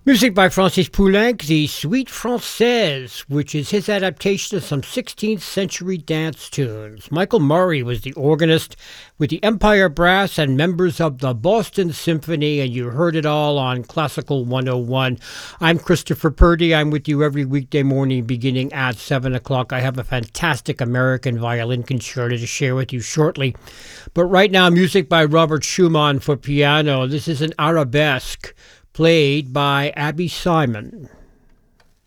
Music by Francis Poulenc, the Suite Française, which is his adaptation of some 16th century dance tunes. Michael Murray was the organist with the Empire Brass and members of the Boston Symphony, and you heard it all on Classical 101. I'm Christopher Purdy. I'm with you every weekday morning beginning at 7 o'clock. I have a fantastic American violin concerto to share with you shortly. But right now, music by Robert Schumann for piano. This is an arabesque played by Abby Simon.